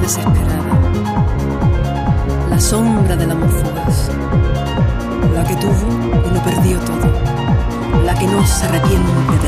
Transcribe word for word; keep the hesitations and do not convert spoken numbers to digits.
desesperada, la sombra del amor fugaz, la que tuvo y lo perdió todo, la que no se arrepiente de